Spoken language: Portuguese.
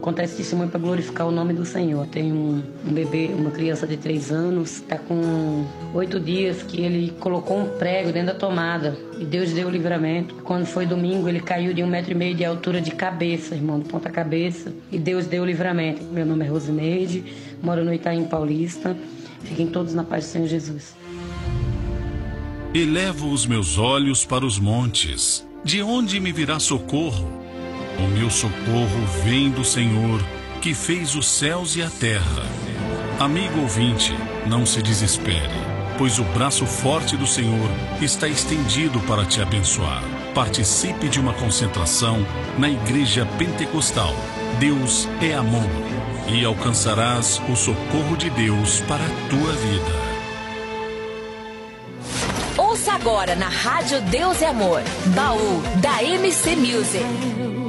contar esse testemunho para glorificar o nome do Senhor. Tem um bebê, uma criança de 3 anos, está com 8 dias, que ele colocou um prego dentro da tomada e Deus deu o livramento. Quando foi domingo, ele caiu de 1,5 metro de altura de cabeça, irmão, de ponta cabeça, e Deus deu o livramento. Meu nome é Rosineide, moro no Itaim Paulista. Fiquem todos na paz do Senhor Jesus. Elevo os meus olhos para os montes. De onde me virá socorro? O meu socorro vem do Senhor, que fez os céus e a terra. Amigo ouvinte, não se desespere, pois o braço forte do Senhor está estendido para te abençoar. Participe de uma concentração na Igreja Pentecostal. Deus é amor, e alcançarás o socorro de Deus para a tua vida. Ouça agora na Rádio Deus é Amor, Baú da MC Music.